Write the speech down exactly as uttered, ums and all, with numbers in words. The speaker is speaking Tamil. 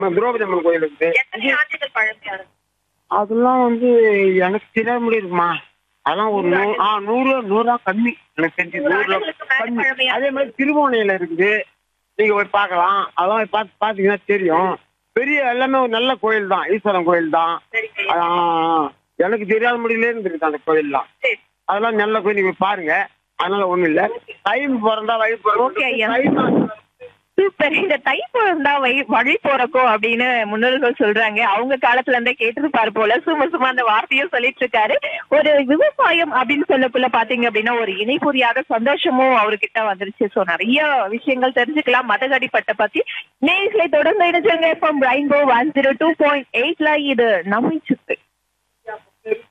திரௌபதி அம்மன் கோயில் இருக்குது. எத்தனை ஆண்டுகள் பழமையானது? அதெல்லாம் வந்து எனக்கு தெரியாத முடியுமா? அதெல்லாம் ஒரு நூ ஆ நூறு நூறுரூவா கம்மி எனக்கு தெரிஞ்சு நூறு நூறு ரூபா ஆண்டுகளுக்கு மேல கம்மி. பழமையான அதே மாதிரி திருவோணையில இருக்குது. நீங்க போய் பார்க்கலாம். அதெல்லாம் போய் பார்த்து பார்த்தீங்கன்னா தெரியும். பெரிய எல்லாமே ஒரு நல்ல கோயில் தான். ஈஸ்வரன் கோயில் தான். சரிங்க. ஆ, எனக்கு தெரியாத முடியல இருந்துருக்கு அந்த கோயில்லாம். சரி. அதெல்லாம் நல்ல கோயில் நீங்க போய் பாருங்க. அதனால ஒண்ணும் இல்ல. டைம் பிறந்தா வழி ஓகே ஐயா. பிறந்தா சூப்பர். இந்த தை பிறந்தா வை வழி பிறக்கும் அப்படின்னு முன்னோர்கள் சொல்றாங்க. அவங்க காலத்துல இருந்தே கேட்டிருப்பாரு போல. சும்மா சும்மா அந்த வார்த்தையும் சொல்லிட்டு இருக்காரு. ஒரு விவசாயம் அப்படின்னு சொல்லக்குள்ள பாத்தீங்க அப்படின்னா ஒரு இணை புரியாத சந்தோஷமும் அவர்கிட்ட வந்துருச்சு. சோ நிறைய விஷயங்கள் தெரிஞ்சுக்கலாம் மதகடிப்பட்ட பத்தி. நேர்களை தொடர்ந்து இணைஞ்சுங்க. FM rainbow one zero two point எயிட்ல இது நம்மை சுத்து.